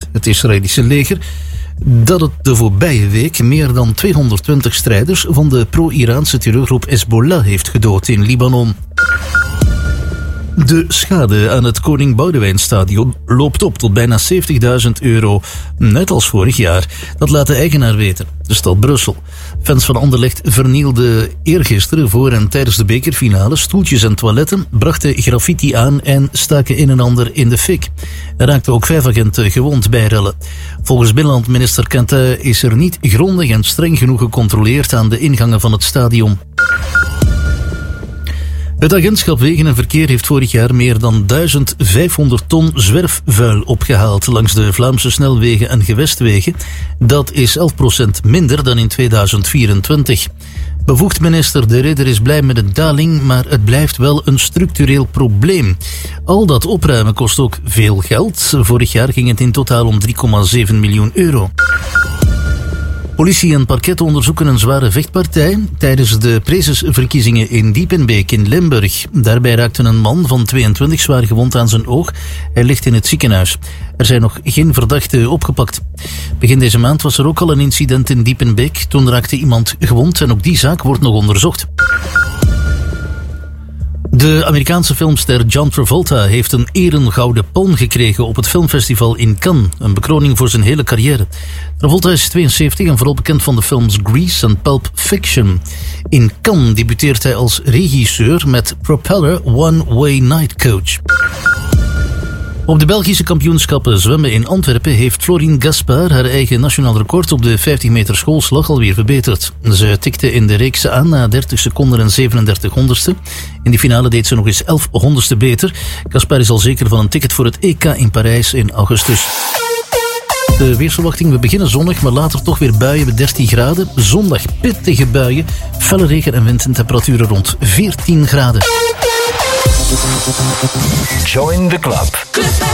het Israëlische leger, dat het de voorbije week meer dan 220 strijders van de pro-Iraanse terreurgroep Hezbollah heeft gedood in Libanon. De schade aan het Koning Boudewijnstadion loopt op tot bijna €70.000, net als vorig jaar. Dat laat de eigenaar weten, de stad Brussel. Fans van Anderlecht vernielden eergisteren voor en tijdens de bekerfinale stoeltjes en toiletten, brachten graffiti aan en staken een en ander in de fik. Er raakten ook 5 agenten gewond bij rellen. Volgens binnenlandminister Quentin is er niet grondig en streng genoeg gecontroleerd aan de ingangen van het stadion. Het agentschap Wegen en Verkeer heeft vorig jaar meer dan 1500 ton zwerfvuil opgehaald langs de Vlaamse snelwegen en gewestwegen. Dat is 11% minder dan in 2024. Bevoegd minister De Ridder is blij met de daling, maar het blijft wel een structureel probleem. Al dat opruimen kost ook veel geld. Vorig jaar ging het in totaal om €3,7 miljoen. Politie en parket onderzoeken een zware vechtpartij tijdens de prezesverkiezingen in Diepenbeek in Limburg. Daarbij raakte een man van 22 zwaar gewond aan zijn oog. Hij ligt in het ziekenhuis. Er zijn nog geen verdachten opgepakt. Begin deze maand was er ook al een incident in Diepenbeek. Toen raakte iemand gewond en ook die zaak wordt nog onderzocht. De Amerikaanse filmster John Travolta heeft een erengouden palm gekregen op het filmfestival in Cannes. Een bekroning voor zijn hele carrière. Travolta is 72 en vooral bekend van de films Grease en Pulp Fiction. In Cannes debuteert hij als regisseur met Propeller One Way Night Coach. Op de Belgische kampioenschappen zwemmen in Antwerpen heeft Florine Gaspard haar eigen nationaal record op de 50 meter schoolslag alweer verbeterd. Ze tikte in de reeks aan na 30 seconden en 37 honderdste. In de finale deed ze nog eens 11 honderdste beter. Gaspard is al zeker van een ticket voor het EK in Parijs in augustus. De weersverwachting, we beginnen zonnig, maar later toch weer buien met 13 graden. Zondag pittige buien, felle regen en wind en temperaturen rond 14 graden. Join the club.